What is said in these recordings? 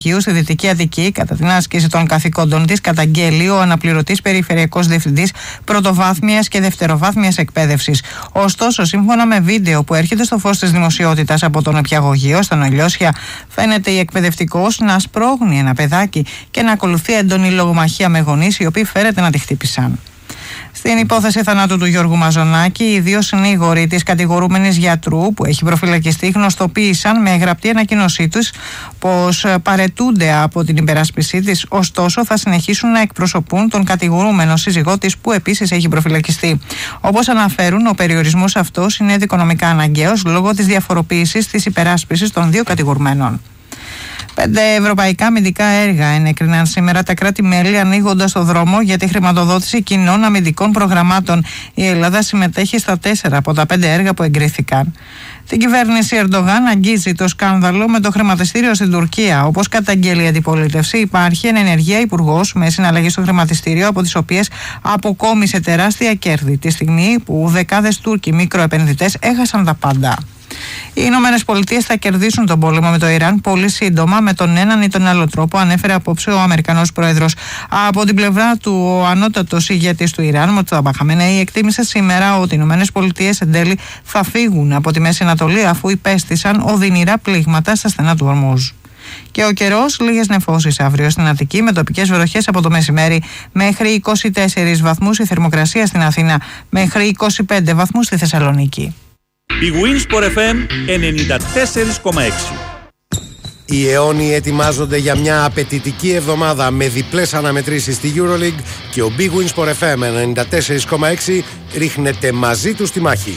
Στη Δυτική Αττική, κατά την άσκηση των καθηκόντων της, καταγγέλει ο αναπληρωτής περιφερειακός διευθυντής πρωτοβάθμιας και δευτεροβάθμιας εκπαίδευσης. Ωστόσο, σύμφωνα με βίντεο που έρχεται στο φως της δημοσιότητας από τον νηπιαγωγείο στα Νολιώσια, φαίνεται η εκπαιδευτικός να σπρώχνει ένα παιδάκι και να ακολουθεί έντονη λογομαχία με γονείς, οι οποίοι φέρεται να τη χτύπησαν. Στην υπόθεση θανάτου του Γιώργου Μαζονάκη, οι δύο συνήγοροι της κατηγορούμενης γιατρού που έχει προφυλακιστεί γνωστοποίησαν με γραπτή ανακοίνωσή τους πως παρετούνται από την υπεράσπιση της, ωστόσο θα συνεχίσουν να εκπροσωπούν τον κατηγορούμενο σύζυγό της που επίσης έχει προφυλακιστεί. Όπως αναφέρουν, ο περιορισμός αυτός είναι δικονομικά αναγκαίος λόγω της διαφοροποίησης της υπεράσπισης των δύο κατηγορουμένων. 5 ευρωπαϊκά αμυντικά έργα ενέκριναν σήμερα τα κράτη-μέλη, ανοίγοντας το δρόμο για τη χρηματοδότηση κοινών αμυντικών προγραμμάτων. Η Ελλάδα συμμετέχει στα 4 από τα 5 έργα που εγκρίθηκαν. Την κυβέρνηση Ερντογάν αγγίζει το σκάνδαλο με το χρηματιστήριο στην Τουρκία. Όπως καταγγέλει η αντιπολίτευση, υπάρχει εν ενεργεία υπουργός με συναλλαγή στο χρηματιστήριο, από τις οποίες αποκόμισε τεράστια κέρδη, τη στιγμή που δεκάδες Τούρκοι μικροεπενδυτές έχασαν τα πάντα. Οι Ηνωμένες Πολιτείες θα κερδίσουν τον πόλεμο με το Ιράν πολύ σύντομα, με τον έναν ή τον άλλο τρόπο, ανέφερε απόψε ο Αμερικανός Πρόεδρος. Από την πλευρά του, ο ανώτατος ηγέτης του Ιράν, Μοτζάμπα Χαμενεή, εκτίμησε σήμερα ότι οι Ηνωμένες Πολιτείες εν τέλει θα φύγουν από τη Μέση Ανατολή, αφού υπέστησαν οδυνηρά πλήγματα στα στενά του Ορμούζ. Και ο καιρός, λίγες νεφώσεις αύριο στην Αττική, με τοπικές βροχές από το μεσημέρι, μέχρι 24 βαθμούς η θερμοκρασία στην Αθήνα, μέχρι 25 βαθμούς στη Θεσσαλονίκη. Η Winsport FM 94,6. Οι αιώνιοι ετοιμάζονται για μια απαιτητική εβδομάδα με διπλές αναμετρήσεις στη EuroLeague και ο Big Winsport FM 94,6 ρίχνεται μαζί του στη μάχη.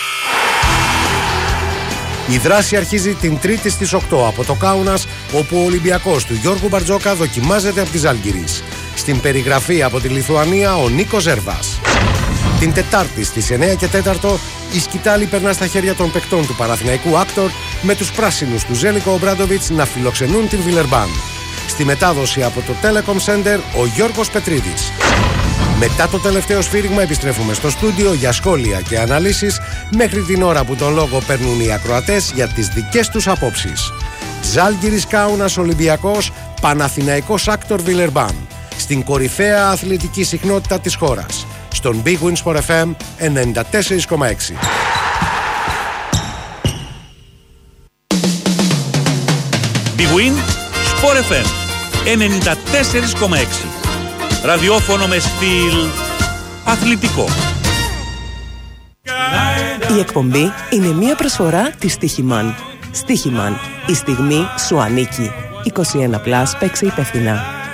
Η δράση αρχίζει την Τρίτη στις 8 από το Κάουνας, όπου ο Ολυμπιακός του Γιώργου Μπαρτζόκα δοκιμάζεται από τη Ζάλγκιρις. Στην περιγραφή από τη Λιθουανία ο Νίκος Ζέρβας. Την Τετάρτη στις 9 και 4 η σκητάλη περνά στα χέρια των παικτών του Παναθηναϊκού Άκτορ, με τους πράσινους του Ζέλικο Ομπράντοβιτς να φιλοξενούν την Βιλερμπάν. Στη μετάδοση από το Telecom Center ο Γιώργος Πετρίδης. Μετά το τελευταίο σφύριγμα επιστρέφουμε στο στούντιο για σχόλια και αναλύσεις, μέχρι την ώρα που τον λόγο παίρνουν οι ακροατές για τις δικές τους απόψεις. Ζάλγκιρις Κάουνας Ολυμπιακός, Παναθηναϊκός Άκτορ Βιλερμπάν. Στην κορυφαία αθλητική συχνότητα της χώρας. Στον Big Winsport FM 94,6. Big Win Sport FM 94,6. Ραδιόφωνο με στυλ αθλητικό. Η εκπομπή είναι μια προσφορά της Στίχημαν. Στίχημαν. Η στιγμή σου ανήκει. 21+, παίξε υπεύθυνα.